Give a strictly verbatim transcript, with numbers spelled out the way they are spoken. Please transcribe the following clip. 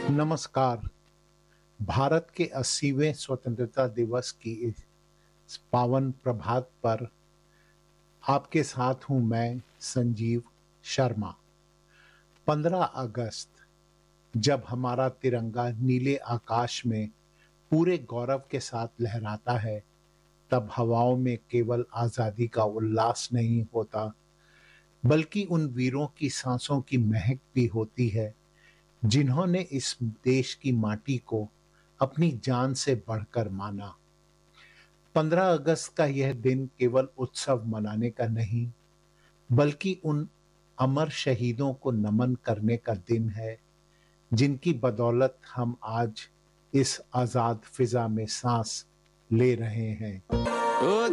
नमस्कार। भारत के अस्सीवें स्वतंत्रता दिवस की इस पावन प्रभात पर आपके साथ हूं मैं संजीव शर्मा। पंद्रह अगस्त जब हमारा तिरंगा नीले आकाश में पूरे गौरव के साथ लहराता है, तब हवाओं में केवल आजादी का उल्लास नहीं होता, बल्कि उन वीरों की सांसों की महक भी होती है जिन्होंने इस देश की माटी को अपनी जान से बढ़कर माना। पंद्रह अगस्त का यह दिन केवल उत्सव मनाने का नहीं, बल्कि उन अमर शहीदों को नमन करने का दिन है जिनकी बदौलत हम आज इस आजाद फिजा में सांस ले रहे हैं।